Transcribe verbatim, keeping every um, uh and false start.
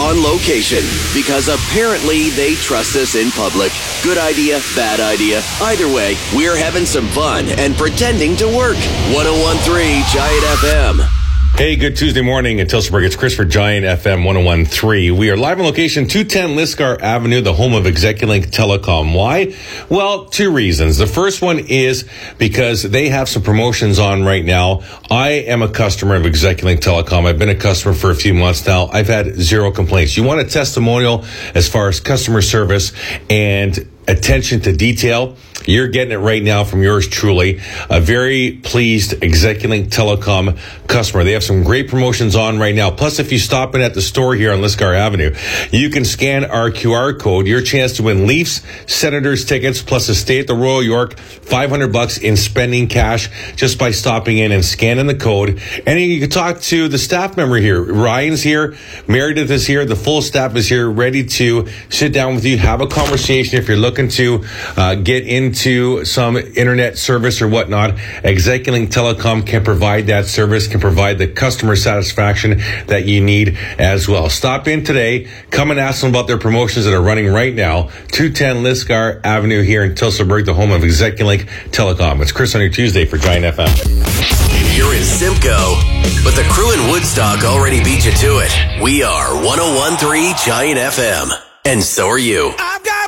on location because apparently they trust us in public. Good idea, bad idea. Either way, we're having some fun and pretending to work. one oh one point three Giant F M. Hey, good Tuesday morning in Tilsonburg. It's Chris for Giant F M one oh one point three. We are live on location, two ten Lisgar Avenue, the home of Execulink Telecom. Why? Well, two reasons. The first one is because they have some promotions on right now. I am a customer of Execulink Telecom. I've been a customer for a few months now. I've had zero complaints. You want a testimonial as far as customer service and attention to detail? You're getting it right now from yours truly. A very pleased Execulink Telecom customer. They have some great promotions on right now. Plus, if you stop in at the store here on Lisgar Avenue, you can scan our Q R code. Your chance to win Leafs, Senators tickets, plus a stay at the Royal York, five hundred bucks in spending cash just by stopping in and scanning the code. And you can talk to the staff member here. Ryan's here. Meredith is here. The full staff is here, ready to sit down with you, have a conversation if you're looking to uh, get into some internet service or whatnot. Execulink Telecom can provide that service, can provide the customer satisfaction that you need as well. Stop in today. Come and ask them about their promotions that are running right now. two ten Lisgar Avenue here in Tilsonburg, the home of Execulink Telecom. It's Chris on your Tuesday for Giant F M. You're in Simcoe, but the crew in Woodstock already beat you to it. We are one oh one point three Giant F M, and so are you.